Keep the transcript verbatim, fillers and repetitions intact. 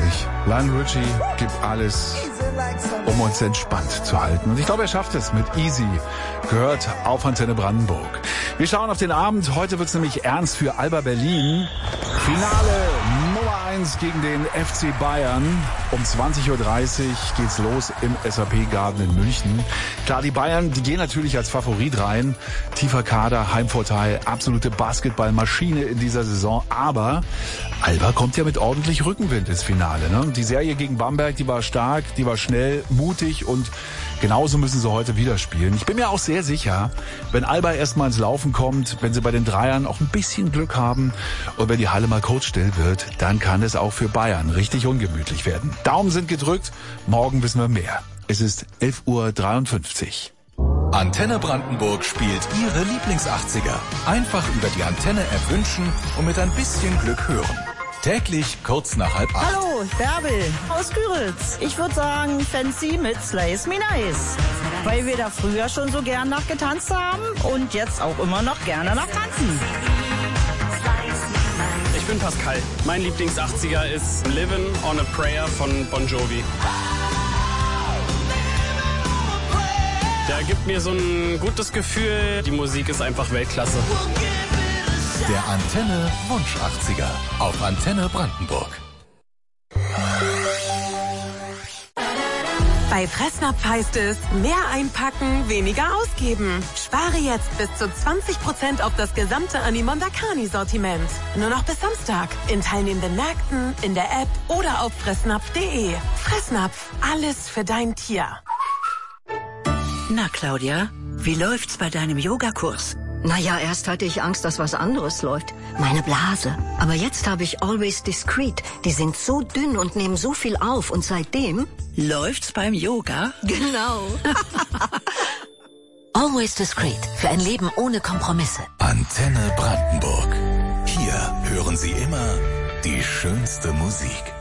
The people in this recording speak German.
nicht. Lionel Richie gibt alles, um uns entspannt zu halten. Und ich glaube, er schafft es mit Easy. Gehört auf Antenne Brandenburg. Wir schauen auf den Abend. Heute wird es nämlich ernst für Alba Berlin. Finale Nummer eins gegen den F C Bayern. Um zwanzig Uhr dreißig geht's los im S A P Garden in München. Klar, die Bayern, die gehen natürlich als Favorit rein. Tiefer Kader, Heimvorteil, absolute Basketballmaschine in dieser Saison. Aber Alba kommt ja mit ordentlich Rückenwind ins Finale. Ne? Die Serie gegen Bamberg, die war stark, die war schnell, mutig und genauso müssen sie heute wieder spielen. Ich bin mir auch sehr sicher, wenn Alba erstmal ins Laufen kommt, wenn sie bei den Dreiern auch ein bisschen Glück haben und wenn die Halle mal coachstill wird, dann kann es auch für Bayern richtig ungemütlich werden. Daumen sind gedrückt, morgen wissen wir mehr. Es ist elf Uhr dreiundfünfzig. Antenne Brandenburg spielt Ihre Lieblings-achtziger. Einfach über die Antenne-App wünschen und mit ein bisschen Glück hören. Täglich kurz nach halb acht. Hallo, Bärbel aus Küritz. Ich würde sagen Fancy mit Slice Me Nice. Weil wir da früher schon so gern nachgetanzt haben und jetzt auch immer noch gerne nachtanzen. Ich bin Pascal. Mein Lieblings-achtziger ist Livin' on a Prayer von Bon Jovi. Der gibt mir so ein gutes Gefühl. Die Musik ist einfach Weltklasse. Der Antenne Wunsch achtziger auf Antenne Brandenburg. Bei Fressnapf heißt es, mehr einpacken, weniger ausgeben. Spare jetzt bis zu zwanzig Prozent auf das gesamte Animondakani-Sortiment. Nur noch bis Samstag. In teilnehmenden Märkten, in der App oder auf fressnapf punkt de. Fressnapf, alles für dein Tier. Na, Claudia, wie läuft's bei deinem Yogakurs? Naja, erst hatte ich Angst, dass was anderes läuft. Meine Blase. Aber jetzt habe ich Always Discreet. Die sind so dünn und nehmen so viel auf. Und seitdem... Läuft's beim Yoga? Genau. Always Discreet. Für ein Leben ohne Kompromisse. Antenne Brandenburg. Hier hören Sie immer die schönste Musik.